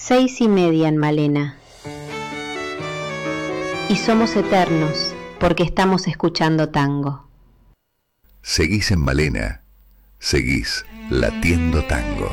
6:30 en Malena. Y somos eternos porque estamos escuchando tango. Seguís en Malena, seguís latiendo tango.